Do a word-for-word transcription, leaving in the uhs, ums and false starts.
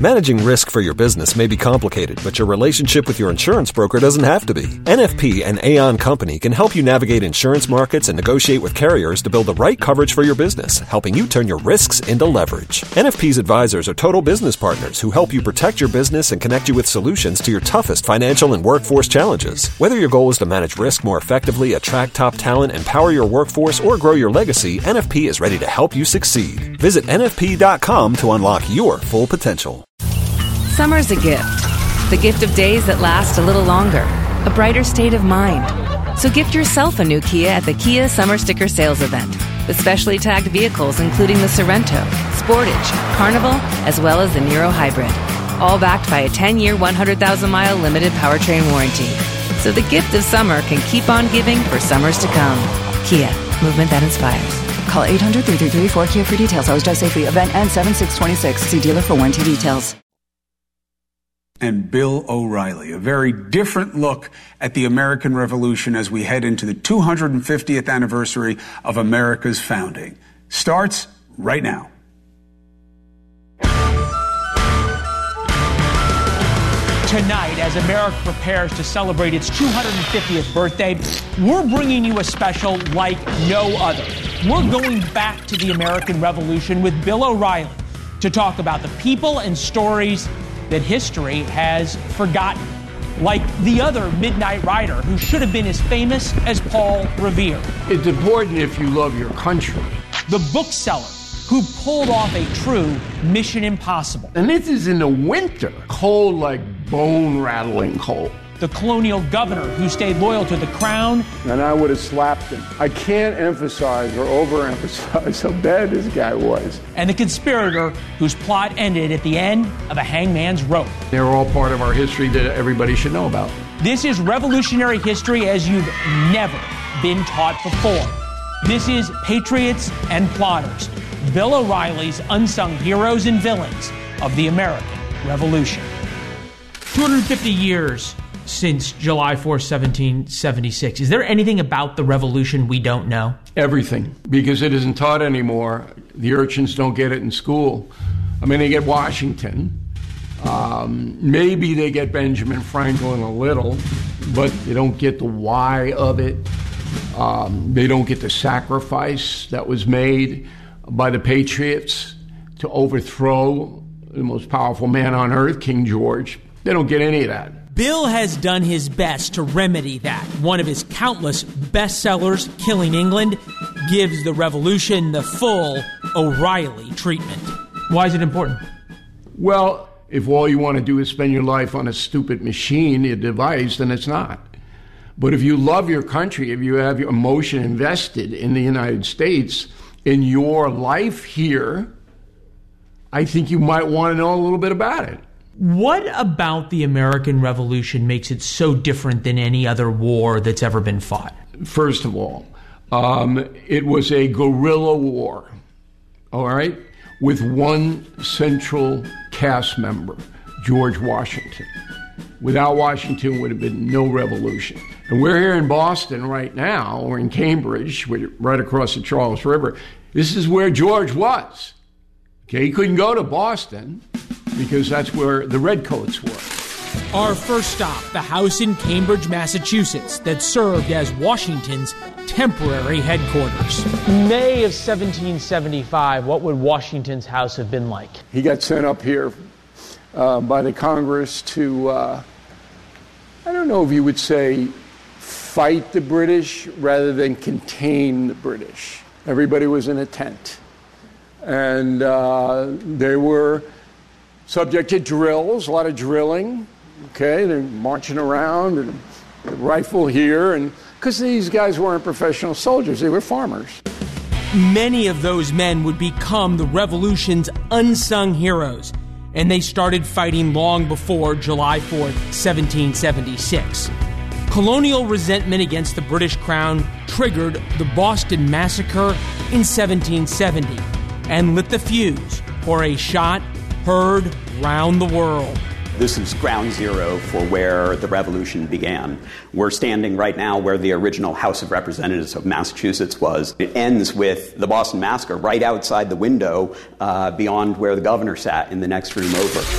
Managing risk for your business may be complicated, but your relationship with your insurance broker doesn't have to be. N F P and Aon Company can help you navigate insurance markets and negotiate with carriers to build the right coverage for your business, helping you turn your risks into leverage. N F P's advisors are total business partners who help you protect your business and connect you with solutions to your toughest financial and workforce challenges. Whether your goal is to manage risk more effectively, attract top talent, empower your workforce, or grow your legacy, N F P is ready to help you succeed. Visit N F P dot com to unlock your full potential. Summer's a gift. The gift of days that last a little longer. A brighter state of mind. So gift yourself a new Kia at the Kia Summer Sticker Sales Event. With specially tagged vehicles including the Sorrento, Sportage, Carnival, as well as the Niro Hybrid. All backed by a ten-year, one hundred thousand mile limited powertrain warranty. So the gift of summer can keep on giving for summers to come. Kia, movement that inspires. Call eight hundred, three three three, four K I A for details. Always drive safely. Event ends seven six twenty-six. See dealer for warranty details. And Bill O'Reilly, a very different look at the American Revolution as we head into the two hundred fiftieth anniversary of America's founding. Starts right now. Tonight, as America prepares to celebrate its two hundred fiftieth birthday, we're bringing you a special like no other. We're going back to the American Revolution with Bill O'Reilly to talk about the people and stories that history has forgotten, like the other Midnight Rider who should have been as famous as Paul Revere. It's important if you love your country. The bookseller who pulled off a true Mission Impossible. And this is in the winter, cold like bone-rattling cold. The colonial governor who stayed loyal to the crown. And I would have slapped him. I can't emphasize or overemphasize how bad this guy was. And the conspirator whose plot ended at the end of a hangman's rope. They're all part of our history that everybody should know about. This is revolutionary history as you've never been taught before. This is Patriots and Plotters, Bill O'Reilly's unsung heroes and villains of the American Revolution. two hundred fifty years since July fourth, seventeen seventy-six. Is there anything about the revolution we don't know? Everything, because it isn't taught anymore. The urchins don't get it in school. I mean, they get Washington. Um, maybe they get Benjamin Franklin a little, but they don't get the why of it. Um, they don't get the sacrifice that was made by the Patriots to overthrow the most powerful man on earth, King George. They don't get any of that. Bill has done his best to remedy that. One of his countless bestsellers, Killing England, gives the revolution the full O'Reilly treatment. Why is it important? Well, if all you want to do is spend your life on a stupid machine, a device, then it's not. But if you love your country, if you have your emotion invested in the United States, in your life here, I think you might want to know a little bit about it. What about the American Revolution makes it so different than any other war that's ever been fought? First of all, um, it was a guerrilla war, all right, with one central cast member, George Washington. Without Washington would have been no revolution. And we're here in Boston right now, or in Cambridge, right across the Charles River. This is where George was. Okay, he couldn't go to Boston because that's where the Redcoats were. Our first stop, the house in Cambridge, Massachusetts, that served as Washington's temporary headquarters. May of seventeen seventy-five, what would Washington's house have been like? He got sent up here uh, by the Congress to, uh, I don't know if you would say fight the British rather than contain the British. Everybody was in a tent. And uh, they were subject to drills, a lot of drilling. Okay, they're marching around and a rifle here, and because these guys weren't professional soldiers, they were farmers. Many of those men would become the Revolution's unsung heroes, and they started fighting long before July fourth, seventeen seventy-six. Colonial resentment against the British Crown triggered the Boston Massacre in seventeen seventy and lit the fuse for a shot heard round the world. This is ground zero for where the revolution began. We're standing right now where the original House of Representatives of Massachusetts was. It ends with the Boston Massacre right outside the window uh, beyond where the governor sat in the next room over.